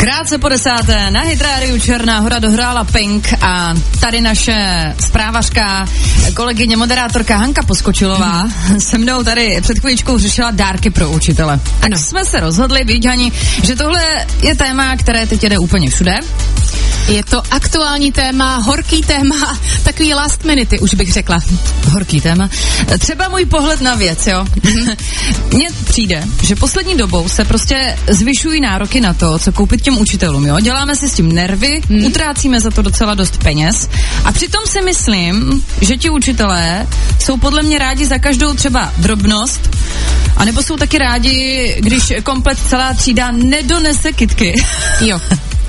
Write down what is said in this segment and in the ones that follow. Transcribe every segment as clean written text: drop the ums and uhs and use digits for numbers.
Krátce po 10. na Hit Radio Černá Hora dohrála Pink a tady naše zprávařka, kolegyně, moderátorka Hanka Poskočilová se mnou tady před chvíličkou řešila dárky pro učitele. Ano. Jsme se rozhodli, víš, Hani, že tohle je téma, které teď jde úplně všude. Je to aktuální téma, horký téma, takový last minute, už bych řekla. Horký téma. Třeba můj pohled na věc, jo. Mně přijde, že poslední dobou se prostě zvyšují nároky na to, co koupit těm učitelům, jo. Děláme si s tím nervy, utrácíme za to docela dost peněz a přitom si myslím, že ti učitelé jsou podle mě rádi za každou třeba drobnost, anebo jsou taky rádi, když komplet celá třída nedonese kytky. Jo.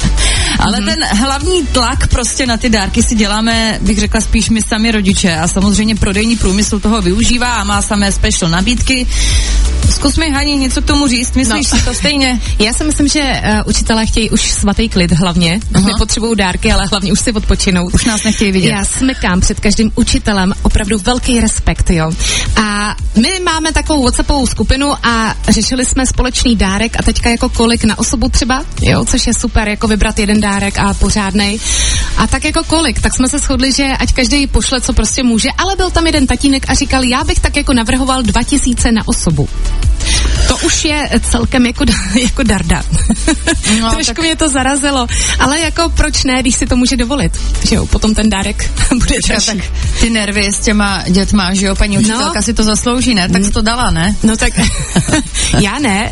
Ale ten hlavní tlak prostě na ty dárky si děláme, bych řekla, spíš my sami rodiče a samozřejmě prodejní průmysl toho využívá a má samé special nabídky. Zkus mi, Hani, něco k tomu říct, myslíš si to stejně? Já si myslím, že učitelé chtějí už svatý klid hlavně, nepotřebují dárky, ale hlavně už si odpočinout. Už nás nechtějí vidět. Já smykám před každým učitelem opravdu velký respekt, jo. A my máme takovou WhatsAppovou skupinu a řešili jsme společný dárek a teďka jako kolik na osobu třeba, jo, což je super, jako vybrat jeden dárek a pořádnej. A tak jako kolik, tak jsme se shodli, že ať každý pošle, co prostě může, ale byl tam jeden tatínek a říkal, já bych tak jako navrhoval 2000 na osobu. To už je celkem jako darda. No, trošku mě to zarazilo. Ale jako proč ne, když si to může dovolit? Že jo, potom ten dárek bude dražší. Ty nervy s těma dětma, že jo, paní učitelka si to zaslouží, ne? Tak jsi to dala, ne? No tak já ne.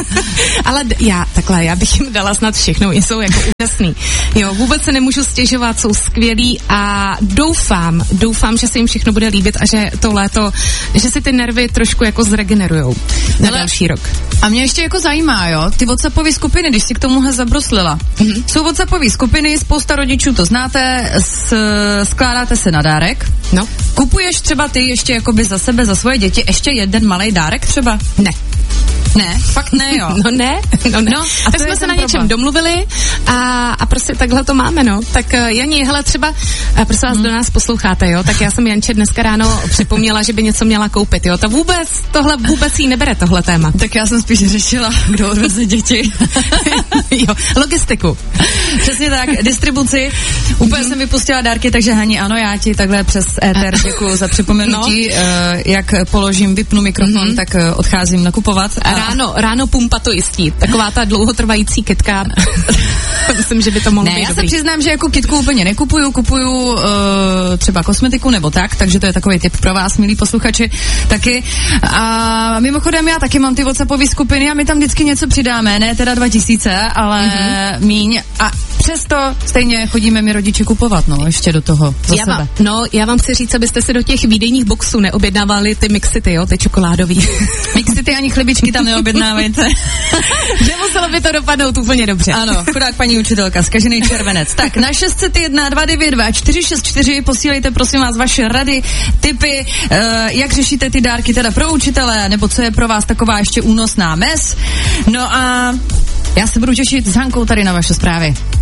Ale já bych jim dala snad všechno, jsou jako úžasný. Jo, vůbec se nemůžu stěžovat, jsou skvělí a doufám, že se jim všechno bude líbit a že to léto, že si ty nervy trošku jako zregenerujou na další rok. A mě ještě jako zajímá, jo, ty WhatsAppové skupiny, když si k tomuhle zabruslila. Jsou WhatsAppové skupiny, spousta rodičů to znáte, skládáte se na dárek. No. Kupuješ třeba ty ještě jakoby za sebe, za svoje děti ještě jeden malej dárek třeba? Ne, fakt ne, jo. No ne. A tak jsme se na něčem domluvili a prostě takhle to máme, no. Tak Jani, hele, třeba, prosím vás, do nás posloucháte, jo, tak já jsem Janče dneska ráno připomněla, že by něco měla koupit, jo. Tohle vůbec jí nebere, tohle téma. Tak já jsem spíš řešila, kdo odveze děti. Jo, logistiku. Přesně tak, distribuci. Úplně jsem vypustila dárky, takže Hani, ano, já ti takhle přes éter děkuju za připomenutí, jak vypnu mikrofon, tak odcházím nakupovat. Ráno pumpa to jistí. Taková ta dlouhotrvající kytka. Myslím, že by to mohlo být já dobrý. se přiznám, že jako kytku úplně nekupuju, kupuju třeba kosmetiku nebo takže to je takový tip pro vás, milí posluchači, taky. A mimochodem já taky mám ty WhatsAppové skupiny a my tam vždycky něco přidáme, ne teda 2000, ale míň. A přesto stejně chodíme my rodiče kupovat, no, ještě do toho za sebe. Já vám chci říct, abyste si do těch výdejních boxů neobjednávali ty mixity, jo, ty čokoládový. Mixity ani chlebičky tam neobjednávejte. Nemuselo by to dopadnout úplně dobře. Ano, chudák paní učitelka, zkažený červenec. Tak na 601 292 464 posílejte prosím vás vaše rady, tipy, jak řešíte ty dárky teda pro učitele, nebo co je pro vás taková ještě únosná mez. No a já se budu těšit s Hankou tady na vaše zprávy.